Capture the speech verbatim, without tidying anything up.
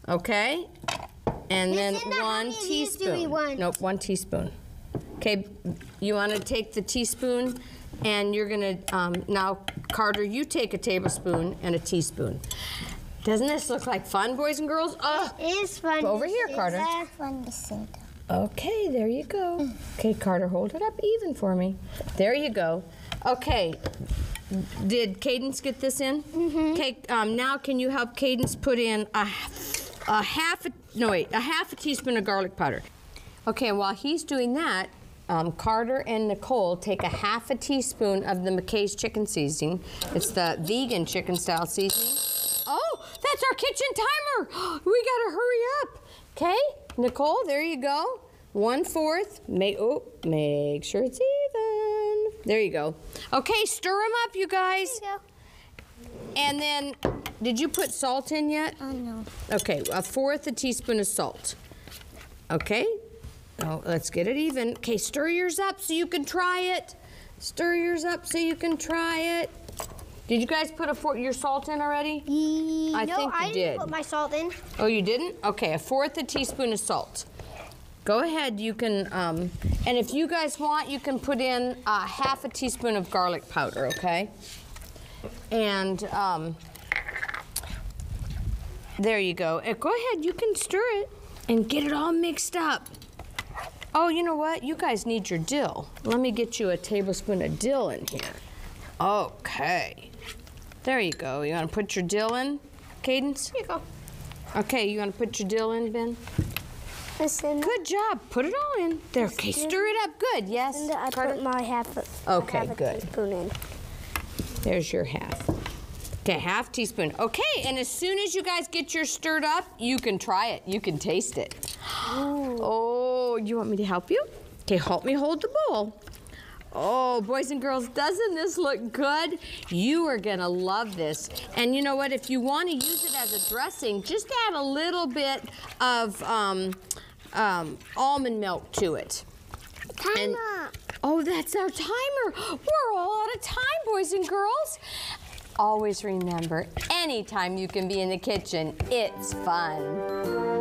Okay? And then Isn't that how one many of these do we teaspoon. want? Nope, one teaspoon. Okay, you want to take the teaspoon and you're going to, um, now, Carter, you take a tablespoon and a teaspoon. Doesn't this look like fun, boys and girls? Oh, It is fun. over here, Carter. It's fun to see. Okay, there you go. Okay, Carter, hold it up even for me. There you go. Okay, did Cadence get this in? Mm-hmm. Okay, um, now can you help Cadence put in a, a half, a, no wait, a half a teaspoon of garlic powder. Okay, while he's doing that, um, Carter and Nicole take a half a teaspoon of the McKay's chicken seasoning. It's the vegan chicken style seasoning. Oh, that's our kitchen timer. We gotta hurry up. Okay, Nicole, there you go. One fourth. Make oh, make sure it's even. There you go. Okay, stir them up, you guys. There you go. And then, did you put salt in yet? Oh, no. Okay, a fourth a teaspoon of salt. Okay. Oh, let's get it even. Okay, stir yours up so you can try it. Stir yours up so you can try it. Did you guys put a four, your salt in already? E I no, think you I did. didn't put my salt in. Oh, you didn't? Okay, a fourth a teaspoon of salt. Go ahead, you can, um, and if you guys want, you can put in uh, half a teaspoon of garlic powder, okay? And um, there you go. Uh, go ahead, you can stir it and get it all mixed up. Oh, you know what? You guys need your dill. Let me get you a tablespoon of dill in here. Okay. There you go. You want to put your dill in, Cadence? Here you go. Okay, you want to put your dill in, Ben? Listen. Good job. Put it all in. There. Okay, stir it up. Good. Yes. And I Carter? put my half a, Okay, half a good. teaspoon in. There's your half. Okay, half teaspoon. Okay, and as soon as you guys get yours stirred up, you can try it. You can taste it. Ooh. Oh, you want me to help you? Okay, help me hold the bowl. Oh, boys and girls, doesn't this look good? You are gonna love this. And you know what, if you wanna use it as a dressing, just add a little bit of um, um, almond milk to it. Timer. And, oh, that's our timer. We're all out of time, boys and girls. Always remember, anytime you can be in the kitchen, it's fun.